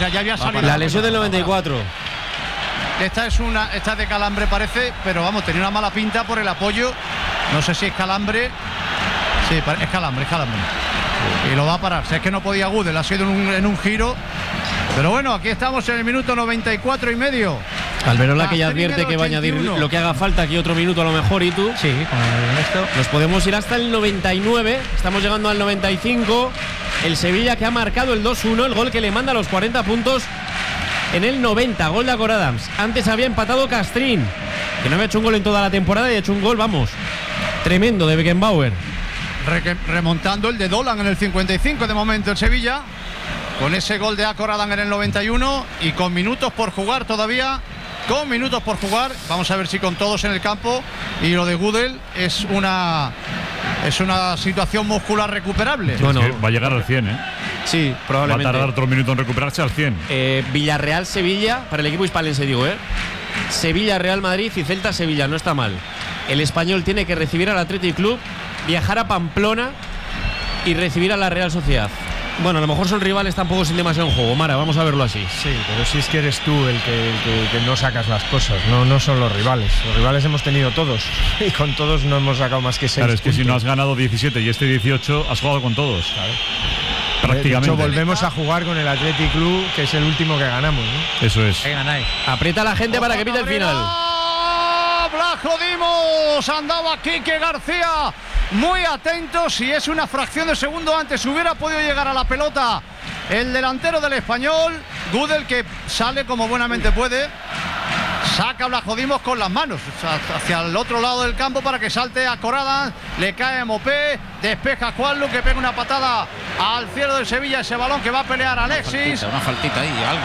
ya había salido. La lesión del 94. Esta es de calambre parece, pero vamos, tenía una mala pinta por el apoyo. No sé si es calambre. Sí, es calambre. Y lo va a parar. Si es que no podía Gudel, ha sido en un giro. Pero bueno, aquí estamos en el minuto 94 y medio. Alberola que ya advierte que va a añadir lo que haga falta, aquí otro minuto a lo mejor. ¿Y tú? Sí, con esto. Nos podemos ir hasta el 99. Estamos llegando al 95. El Sevilla que ha marcado el 2-1, el gol que le manda los 40 puntos en el 90. Gol de Acor Adams. Antes había empatado Castrín, que no había hecho un gol en toda la temporada y ha hecho un gol, vamos, tremendo de Beckenbauer. Remontando el de Dolan en el 55 de momento el Sevilla, con ese gol de Acor Adams en el 91 y con minutos por jugar todavía. Con minutos por jugar, vamos a ver si con todos en el campo. Y lo de Gudel es una situación muscular recuperable. Bueno, va a llegar al 100, ¿eh? Sí, probablemente. Va a tardar otro minuto en recuperarse al 100. Villarreal-Sevilla, para el equipo hispalense digo, Sevilla-Real Madrid y Celta-Sevilla, no está mal. El Español tiene que recibir al Athletic Club, viajar a Pamplona y recibir a la Real Sociedad. Bueno, a lo mejor son rivales tampoco sin demasiado en juego, Mara, vamos a verlo así. Sí, pero si es que eres tú el que no sacas las cosas, no son los rivales. Los rivales hemos tenido todos y con todos no hemos sacado más que 6 Claro, es que puntos. si no has ganado 17 y este 18, has jugado con todos. Claro. Prácticamente. De hecho, volvemos a jugar con el Athletic Club, que es el último que ganamos, ¿no? Eso es. Ahí ganáis. Aprieta la gente para que pite el final. Blajo Dimos, andaba Quique García muy atento. Si es una fracción de segundo antes hubiera podido llegar a la pelota el delantero del Español. Gudel, que sale como buenamente puede, saca Blajo Dimos con las manos hacia el otro lado del campo para que salte a Corada. Le cae Mopé, despeja a Juanlu, que pega una patada al cielo del Sevilla. Ese balón que va a pelear Alexis. Una faltita ahí, algo.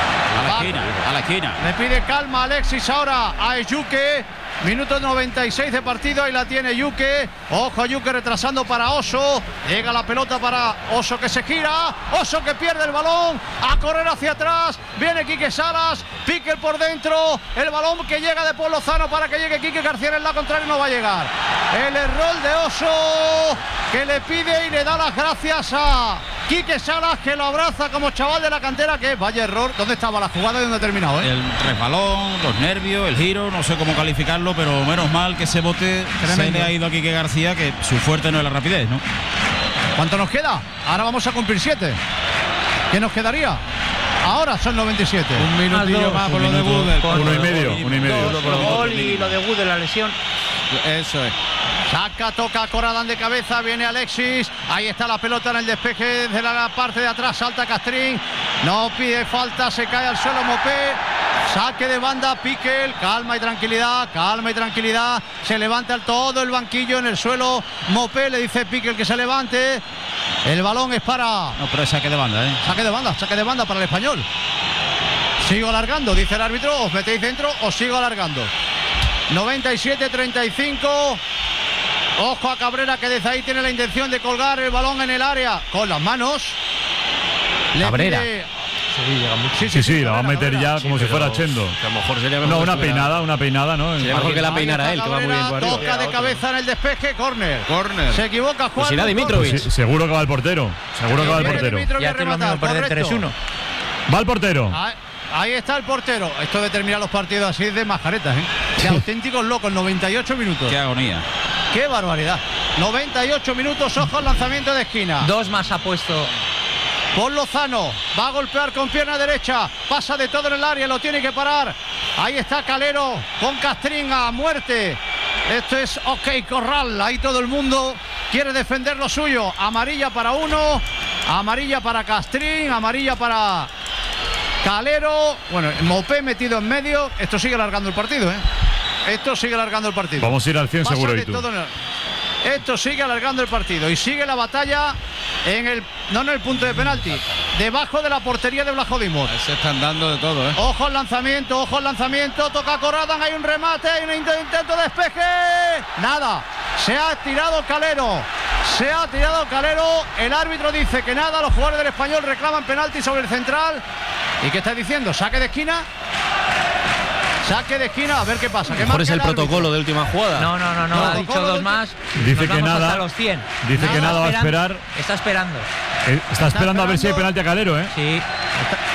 A la esquina. Le pide calma Alexis ahora a Yuke. Minuto 96 de partido, ahí la tiene Yuke. Ojo a Yuke retrasando para Oso. Llega la pelota para Oso, que se gira. Oso que pierde el balón. A correr hacia atrás. Viene Quique Salas. Pique por dentro. El balón que llega de Paul Lozano para que llegue Quique García en la contraria. No va a llegar. El error de Oso, que le pide y le da las gracias a Quique Salas, que lo abraza como chaval de la cantera. Que vaya error. ¿Dónde estaba la jugada y dónde ha terminado? El resbalón, los nervios, el giro, no sé cómo calificarlo, pero menos mal que ese bote se le ha ido a Quique García, que su fuerte no es la rapidez, ¿no? ¿Cuánto nos queda? Ahora vamos a cumplir 7. ¿Qué nos quedaría? Ahora son 97. Un minutillo más por lo de Gudel. Uno y medio. El gol y lo de Gudel, la lesión. Eso es. Saca, toca Corradán de cabeza, viene Alexis. Ahí está la pelota en el despeje de la parte de atrás. Salta Castrín. No pide falta, se cae al suelo Mopé. Saque de banda, Piquel. Calma y tranquilidad. Se levanta todo el banquillo en el suelo. Mopé le dice Piquel que se levante. El balón es para. No, pero es saque de banda, Saque de banda para el Español. Sigo alargando, dice el árbitro. Os metéis dentro, os sigo alargando. 97-35. Ojo a Cabrera, que desde ahí tiene la intención de colgar el balón en el área con las manos. Cabrera. Sí, la va a meter ya como si fuera Chendo. A lo mejor sería mejor. No, una peinada, ¿no? Sería mejor que la peinara él, que va muy bien por arriba. Toca de cabeza en el despeje, córner. Se equivoca Juan. Pues irá Dimitrovic. Sí, seguro que va el portero. Ya te lo mismo perder 3-1. Va el portero. Ahí está el portero. Esto de terminar los partidos así es de majaretas, De auténticos locos. 98 minutos. Qué agonía. Qué barbaridad. 98 minutos, ojo al lanzamiento de esquina. 2 más ha puesto Paul Lozano va a golpear con pierna derecha, pasa de todo en el área, lo tiene que parar. Ahí está Calero con Castrín a muerte. Esto es OK Corral, ahí todo el mundo quiere defender lo suyo. Amarilla para uno, amarilla para Castrín, amarilla para Calero. Bueno, Mopé metido en medio. Esto sigue alargando el partido, Esto sigue alargando el partido. Vamos a ir al 100 seguro, y tú. Esto sigue alargando el partido y sigue la batalla no en el punto de penalti, debajo de la portería de Blajo Dimos. Se están dando de todo, Ojo al lanzamiento, toca Corradan, hay un remate, hay un intento de despeje. Nada, se ha tirado Calero. El árbitro dice que nada, los jugadores del Español reclaman penalti sobre el central. ¿Y qué está diciendo? ¿Saque de esquina? A ver qué pasa. Mejor es el protocolo de última jugada. No, ha dicho 2 más. Dice que nada. Hasta los 100. Dice que nada va a esperar. Está esperando. Está esperando a ver si hay penalti a Calero, Sí.